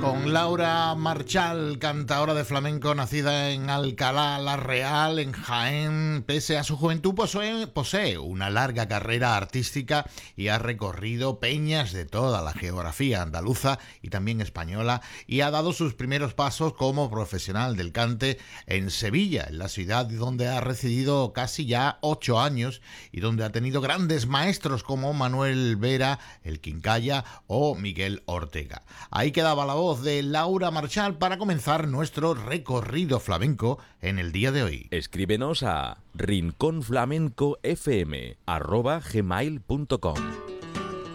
Con Laura Marchal, cantadora de flamenco nacida en Alcalá la Real, en Jaén. Pese a su juventud posee una larga carrera artística y ha recorrido peñas de toda la geografía andaluza y también española, y ha dado sus primeros pasos como profesional del cante en Sevilla, en la ciudad donde ha residido casi ya 8 años y donde ha tenido grandes maestros como Manuel Vera, el Quincalla o Miguel Ortega. Ahí quedaba la voz de Laura Marchal para comenzar nuestro recorrido flamenco en el día de hoy. Escríbenos a rinconflamencofm@gmail.com.